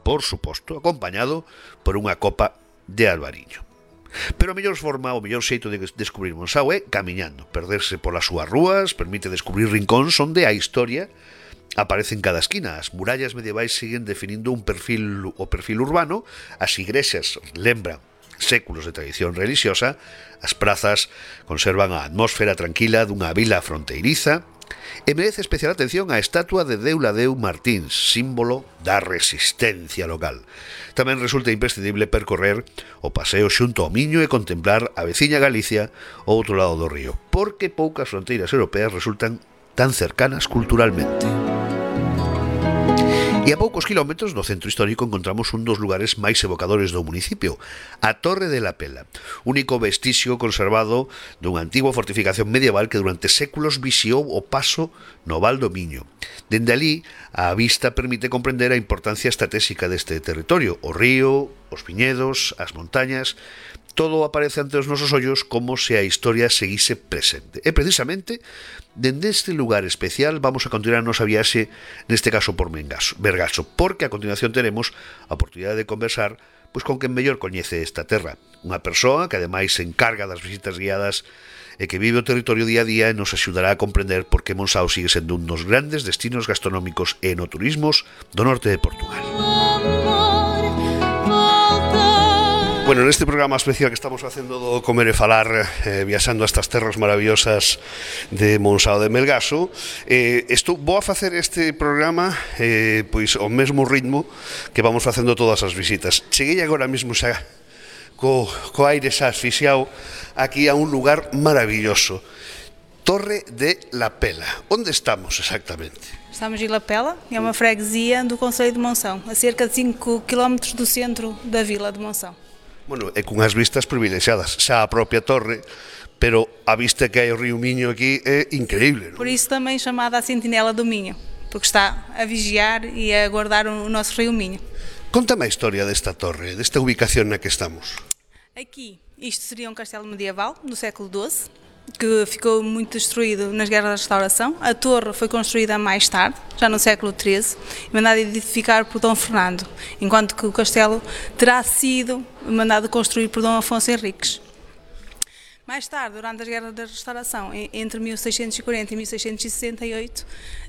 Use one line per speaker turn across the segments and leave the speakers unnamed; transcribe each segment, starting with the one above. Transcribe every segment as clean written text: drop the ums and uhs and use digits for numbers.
por suposto, acompañado por unha copa de albariño. Pero a mellor forma, o mellor xeito de descubrir Monsao é camiñando, perderse polas súas rúas, permite descubrir rincóns onde a historia aparece en cada esquina. As murallas medievais siguen definindo o perfil urbano, as igrexas lembran séculos de tradición religiosa, as prazas conservan a atmósfera tranquila dunha vila fronteiriza, e merece especial atención a estatua de Deuladeu Martins, símbolo da resistencia local. Tamén resulta imprescindible percorrer o paseo xunto ao Miño e contemplar a veciña Galicia ao outro lado do río, porque poucas fronteiras europeas resultan tan cercanas culturalmente. E a poucos kilómetros do centro histórico encontramos un dos lugares máis evocadores do municipio, a Torre de la Pela, único vestixio conservado dunha antigua fortificación medieval que durante séculos vixiou o paso no Val do Miño. Dende ali, a vista permite comprender a importancia estratégica deste territorio, o río, os viñedos, as montañas. Todo aparece ante os nosos ollos como se a historia seguise presente. E precisamente, dende este lugar especial, vamos a continuar a nosa viaxe, neste caso por Vergaso, porque a continuación teremos a oportunidade de conversar pois con quen mellor coñece esta terra. Unha persoa que ademais se encarga das visitas guiadas e que vive o territorio día a día e nos axudará a comprender por que Monsao sigue sendo un dos grandes destinos gastronómicos e enoturismos do norte de Portugal. Bueno, neste programa especial que estamos facendo do Comer e Falar, viaxando a estas terras maravillosas de Monsao de Melgaso, vou a facer este programa pois ao mesmo ritmo que vamos facendo todas as visitas. Cheguei agora mesmo xa co aire xa asfixiao aquí a un lugar maravilloso, Torre de la Pela. Onde estamos exactamente?
Estamos em Lapela, é uma freguesia do concello de Monção, a cerca de 5 km do centro da vila de Monção.
Bueno, é cunhas vistas privilexiadas, xa a propia torre, pero a vista que hai ao río Miño aquí é increíble, non?
Por isso também chamada a Sentinela do Minho, porque está a vigiar e a guardar o nosso rio Minho.
Contame a historia desta torre, desta ubicación na que estamos.
Aqui, isto seria um castelo medieval do século XII, que ficou muito destruído nas guerras de restauração. A torre foi construída mais tarde, já no século XIII, e mandada edificar por Dom Fernando, enquanto que o castelo terá sido mandado construir por Dom Afonso Henriques. Mais tarde, durante as guerras da restauração, entre 1640 e 1668,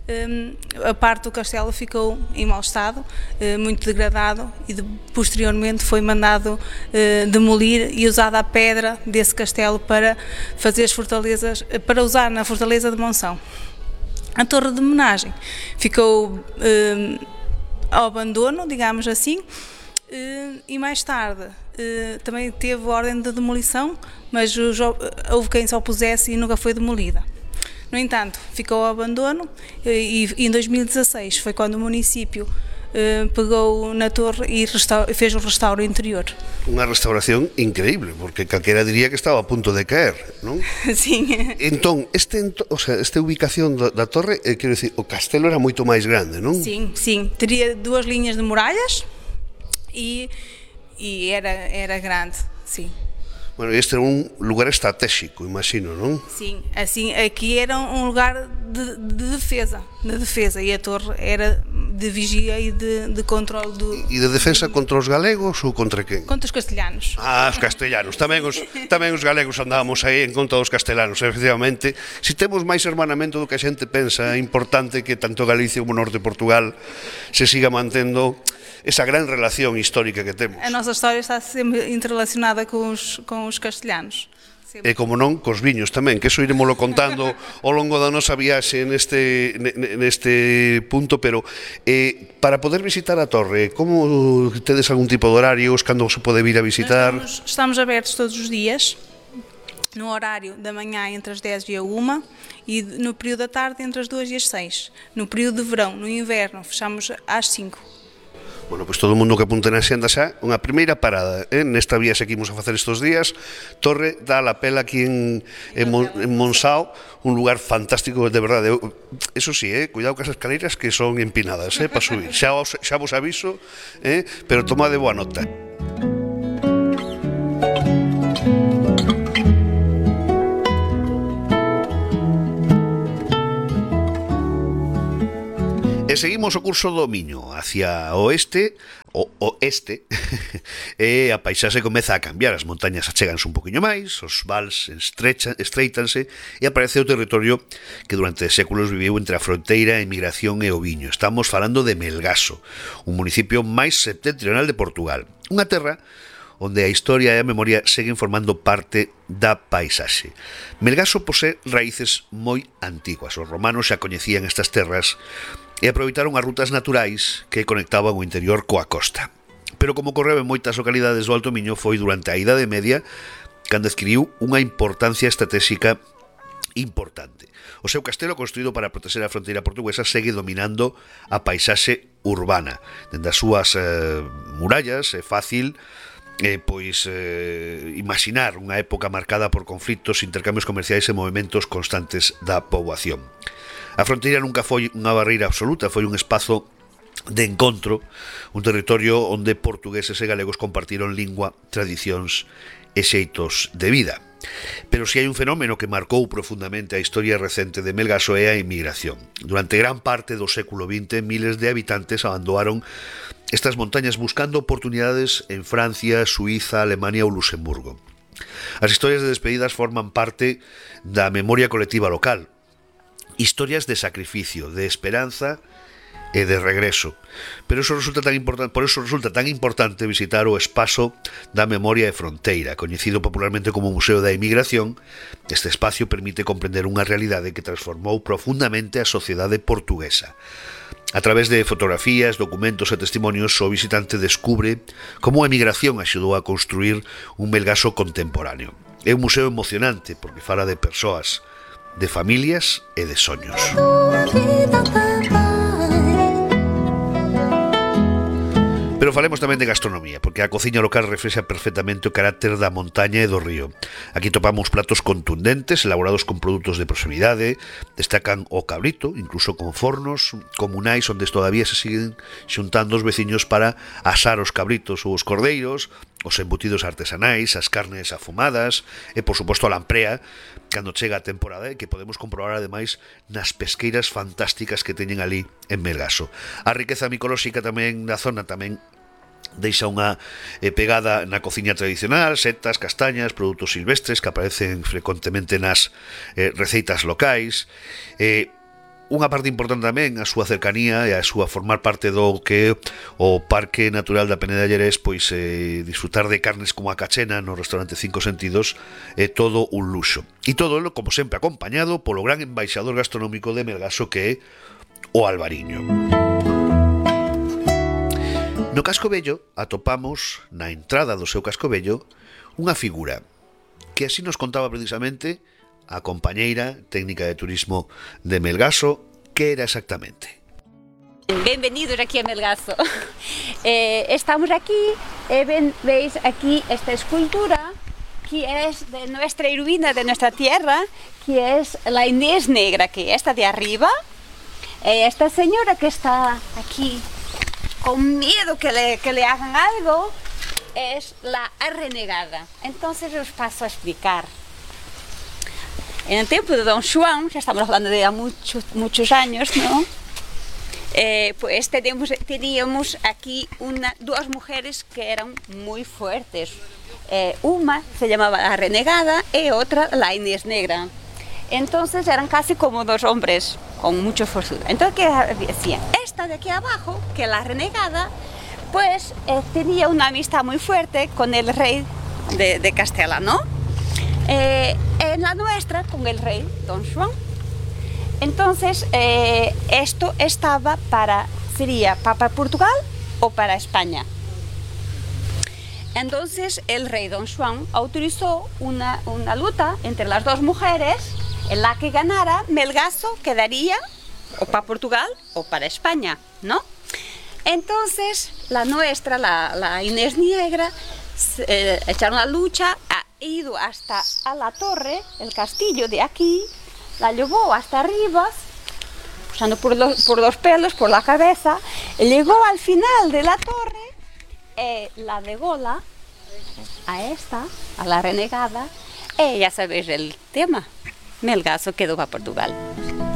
a parte do castelo ficou em mau estado, muito degradado, e posteriormente foi mandado demolir e usada a pedra desse castelo para fazer as fortalezas, para usar na fortaleza de Monção. A torre de homenagem ficou ao abandono, digamos assim, e mais tarde também teve ordem de demolição, mas houve quem se opusesse e nunca foi demolida. No entanto, ficou ao abandono e em 2016 foi quando o município pegou na torre e fez o restauro interior.
Unha restauración increíble, porque calquera diría que estaba a punto de caer, non?
Sim.
Entón, esta ubicación da torre, quero dicir, o castelo era moito máis grande, non?
Sim, sim. Teria 2 linhas de murallas e era grande, sim.
Bueno, este era un lugar estratégico, imagino, non?
Sim, assim, aqui era um lugar de defesa, e a torre era de vigia e de controle do...
E de defensa contra os galegos ou contra quen?
Contra os castelhanos.
Ah, os castellanos, tamén os galegos andábamos aí en contra dos castellanos, efectivamente. Se temos máis hermanamento do que a xente pensa, é importante que tanto Galicia como o norte de Portugal se siga mantendo esa gran relación histórica que temos.
A nosa história está sempre interrelacionada com os castelhanos.
E como non, cos viños tamén, que eso iremoslo contando ao longo da nosa viaxe neste punto, pero para poder visitar a torre, como tedes algún tipo de horarios, cando se pode vir a visitar?
Estamos abertos todos os dias, no horário da manhã entre as 10 e a 1 e no período da tarde entre as 2 e as 6. No período de verão, no inverno, fechamos às 5.
Bueno, pois todo o mundo que apunte na xenda xa, unha primeira parada nesta viaxe que imos a facer estes días, Torre da la Pela aquí en Monsao, un lugar fantástico, de verdade. Eso sí, cuidado con as escaleiras que son empinadas, para subir. Xa vos aviso, pero tomade boa nota. E seguimos o curso do Miño hacia o oeste, e a paisaxe comeza a cambiar, as montañas acheganse un poquinho máis, os vals estreitanse e aparece o territorio que durante séculos viviu entre a fronteira, a emigración e o viño. Estamos falando de Melgaso, un municipio máis septentrional de Portugal, unha terra onde a historia e a memoria seguen formando parte da paisaxe. Melgaso posee raíces moi antiguas. Os romanos xa coñecían estas terras e aproveitaron as rutas naturais que conectaban o interior coa costa. Pero como ocorreu en moitas localidades do Alto Miño, foi durante a Idade Media cando adquiriu unha importancia estratégica importante. O seu castelo, construído para proteger a fronteira portuguesa, segue dominando a paisaxe urbana. Dende as súas murallas é fácil imaginar unha época marcada por conflitos, intercambios comerciais e movimentos constantes da poboación. A fronteira nunca foi unha barreira absoluta, foi un espazo de encontro, un territorio onde portugueses e galegos compartiron lingua, tradicións e xeitos de vida. Pero si hai un fenómeno que marcou profundamente a historia recente de Melgaso é a inmigración. Durante gran parte do século XX, miles de habitantes abandonaron estas montañas buscando oportunidades en Francia, Suiza, Alemania ou Luxemburgo. As historias de despedidas forman parte da memoria colectiva local. Historias de sacrificio, de esperanza e de regreso. Pero por eso resulta tan importante visitar o espazo da memoria e fronteira, coñecido popularmente como Museo da Emigración. Este espacio permite comprender unha realidade que transformou profundamente a sociedade portuguesa. A través de fotografías, documentos e testimonios, o visitante descubre como a emigración axudou a construir un Melgaso contemporáneo. É un museo emocionante porque fala de persoas, de familias e de soños. Pero falemos tamén de gastronomía, porque a cociña local reflexa perfectamente o carácter da montaña e do río. Aquí topamos platos contundentes, elaborados con produtos de proximidade, destacan o cabrito, incluso con fornos comunais onde todavía se siguen xuntando os veciños para asar os cabritos ou os cordeiros, os embutidos artesanais, as carnes afumadas e, por suposto, a lamprea, cando chega a temporada e que podemos comprobar ademais nas pesqueiras fantásticas que teñen ali en Melgaso. A riqueza micolóxica tamén da zona tamén deixa unha pegada na cociña tradicional, setas, castañas, produtos silvestres que aparecen frecuentemente nas receitas locais. Unha parte importante tamén a súa cercanía e a súa formar parte do que o Parque Natural da Peneda de Llerés, pois disfrutar de carnes como a cachena no restaurante Cinco Sentidos é todo un luxo. E todo como sempre acompañado polo gran embaixador gastronómico de Melgaso que é o Albariño. No Casco Vello atopamos na entrada do seu Casco Vello unha figura que así nos contaba precisamente a compañeira técnica de turismo de Melgaso, que era exactamente.
Benvenidos aquí a Melgaso. Estamos aquí e veis aquí esta escultura que es de nuestra heroína de nuestra tierra, que es la Inés Negra, que esta de arriba. Esta señora que está aquí con miedo que le hagan algo es la renegada. Entonces os paso a explicar. En el tiempo de Don Juan, ya estamos hablando de muchos años, ¿no? Pues teníamos aquí dos mujeres que eran muy fuertes. Una se llamaba la renegada y otra la Inés Negra. Entonces eran casi como dos hombres con mucho forzuda. Entonces, ¿qué decía? Esta de aquí abajo, que la renegada, pues tenía una amistad muy fuerte con el rey de Castela, ¿no? En la nuestra con el rey Don Juan. Entonces esto sería para Portugal o para España. Entonces el rey Don Juan autorizó una lucha entre las dos mujeres, en la que ganara Melgaso quedaría o para Portugal o para España, ¿no? Entonces la nuestra, la Inés Negra, echaron la lucha, ha ido hasta a la torre, el castillo de aquí, la llevó hasta arriba, pasando por los pelos, por la cabeza, y llegó al final de la torre, la de Gola, a la renegada, y ya sabéis el tema, Melgaso quedó para Portugal.